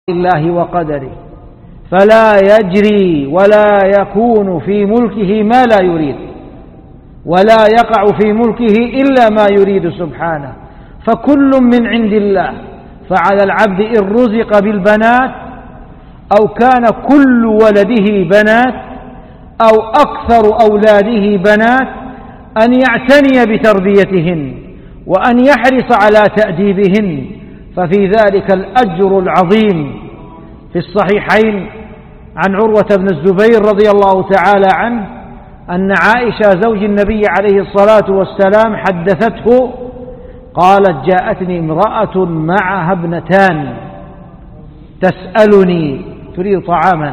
الله وقدره، فلا يجري ولا يكون في ملكه ما لا يريد، ولا يقع في ملكه إلا ما يريد سبحانه، فكل من عند الله. فعلى العبد إن رزق بالبنات أو كان كل ولده بنات أو أكثر أولاده بنات أن يعتني بتربيتهن وأن يحرص على تأديبهن، ففي ذلك الأجر العظيم. في الصحيحين عن عروة بن الزبير رضي الله تعالى عنه أن عائشة زوج النبي عليه الصلاة والسلام حدثته قالت: جاءتني امرأة معها ابنتان تسألني، تريد طعاما،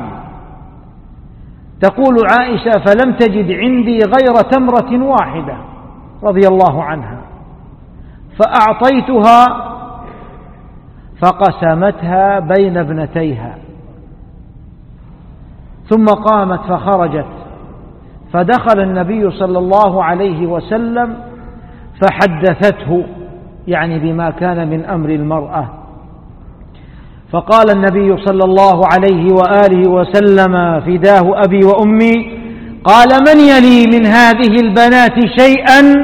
تقول عائشة: فلم تجد عندي غير تمرة واحدة رضي الله عنها، فأعطيتها فقسمتها بين ابنتيها، ثم قامت فخرجت، فدخل النبي صلى الله عليه وسلم فحدثته يعني بما كان من أمر المرأة، فقال النبي صلى الله عليه وآله وسلم: فداه أبي وأمي، قال: من يلي من هذه البنات شيئا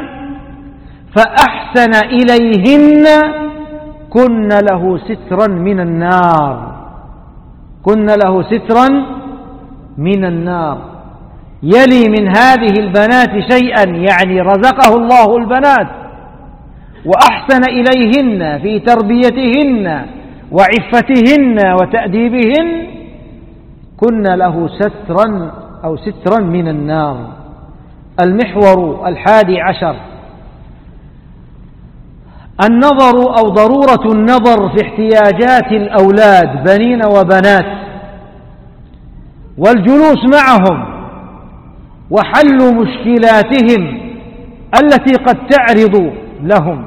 فأحسن إليهن كن له سترا من النار، كن له سترا من النار. يلي من هذه البنات شيئا يعني رزقه الله البنات وأحسن إليهن في تربيتهن وعفتهن وتأديبهن، كن له سترا أو سترا من النار. المحور 11: النظر أو ضرورة النظر في احتياجات الأولاد بنين وبنات، والجلوس معهم وحل مشكلاتهم التي قد تعرض لهم.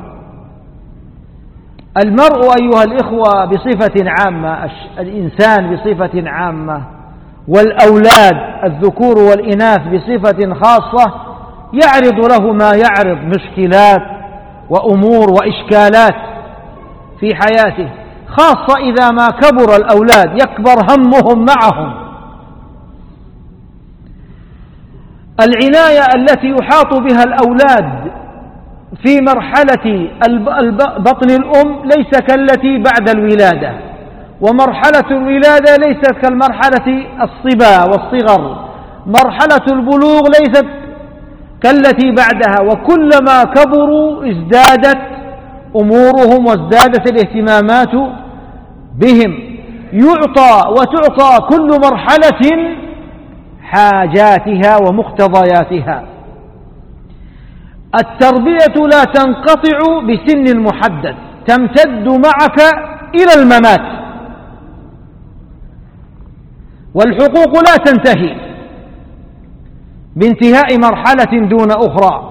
المرء أيها الإخوة بصفة عامة، الإنسان بصفة عامة، والأولاد الذكور والإناث بصفة خاصة، يعرض له ما يعرض مشكلات وأمور وإشكالات في حياته، خاصة إذا ما كبر الأولاد يكبر همهم معهم. العناية التي يحاط بها الأولاد في مرحلة بطن الأم ليس كالتي بعد الولادة، ومرحلة الولادة ليست كالمرحلة الصبا والصغر، مرحلة البلوغ ليست كالتي بعدها، وكلما كبروا ازدادت أمورهم وازدادت الاهتمامات بهم. يعطى وتعطى كل مرحلة حاجاتها ومقتضياتها. التربية لا تنقطع بسن محدد، تمتد معك إلى الممات، والحقوق لا تنتهي بانتهاء مرحلة دون أخرى.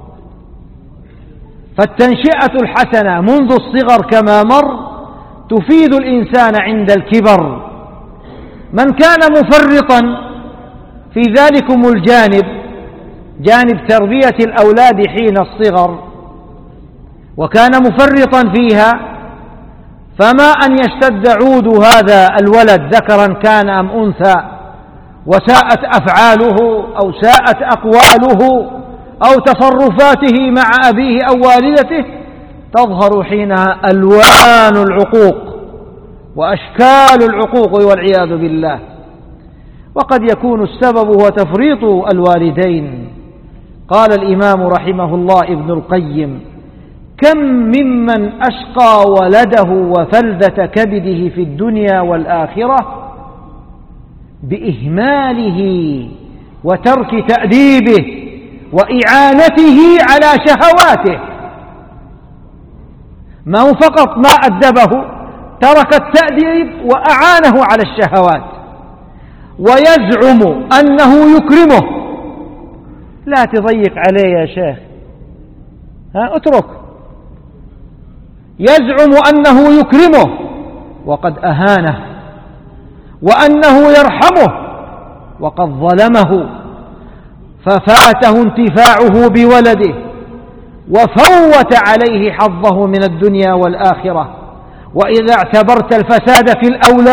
فالتنشئة الحسنة منذ الصغر كما مر تفيد الإنسان عند الكبر. من كان مفرطا في ذلكم الجانب، جانب تربية الأولاد حين الصغر، وكان مفرطا فيها، فما أن يشتد عود هذا الولد ذكرا كان أم أنثى وساءت أفعاله أو ساءت أقواله أو تصرفاته مع أبيه أو والدته، تظهر حينها ألوان العقوق وأشكال العقوق والعياذ بالله. وقد يكون السبب هو تفريط الوالدين. قال الإمام رحمه الله ابن القيم: كم ممن أشقى ولده وفلذة كبده في الدنيا والآخرة بإهماله وترك تأديبه وإعانته على شهواته. ما هو فقط ما أدبه، ترك التأديب وأعانه على الشهوات، ويزعم أنه يكرمه. لا تضيق عليه يا شيخ، اترك. يزعم أنه يكرمه وقد أهانه، وأنه يرحمه وقد ظلمه، ففاته انتفاعه بولده وفوت عليه حظه من الدنيا والآخرة. وإذا اعتبرت الفساد في الأولاد